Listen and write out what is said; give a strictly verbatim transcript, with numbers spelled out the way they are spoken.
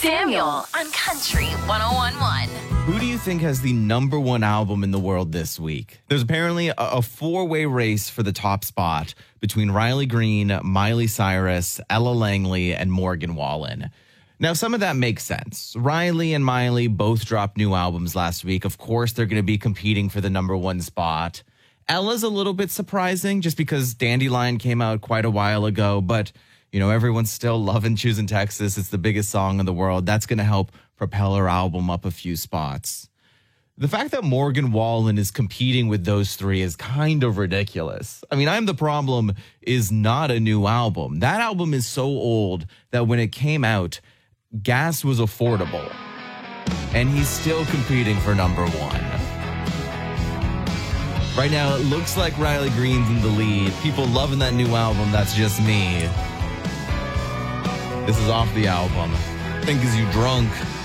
Samuel on Country one oh one point one. Who do you think has the number one album in the world this week? There's apparently a, a four-way race for the top spot between Riley Green, Miley Cyrus, Ella Langley, and Morgan Wallen. Now, some of that makes sense. Riley and Miley both dropped new albums last week. Of course, they're going to be competing for the number one spot. Ella's a little bit surprising just because Dandelion came out quite a while ago, but you know, everyone's still loving Choosing Texas. It's the biggest song in the world. That's going to help propel her album up a few spots. The fact that Morgan Wallen is competing with those three is kind of ridiculous. I mean, I'm the Problem is not a new album. That album is so old that when it came out, gas was affordable. And he's still competing for number one. Right now, it looks like Riley Green's in the lead. People loving that new album, That's Just Me. This is off the album. Think Is You Drunk?